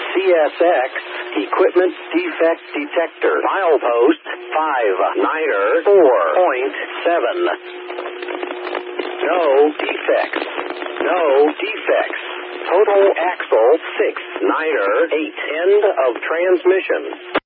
CSX Equipment Defect Detector. Milepost 5, Niter 4.7. No defects. No defects. Total axle 6, Niter 8. End of transmission.